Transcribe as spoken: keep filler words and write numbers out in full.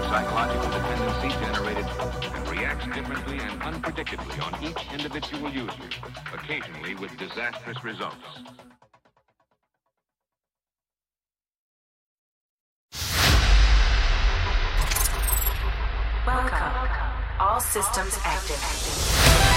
psychological dependency generated and reacts differently and unpredictably on each individual user, occasionally with disastrous results. Welcome. All systems active.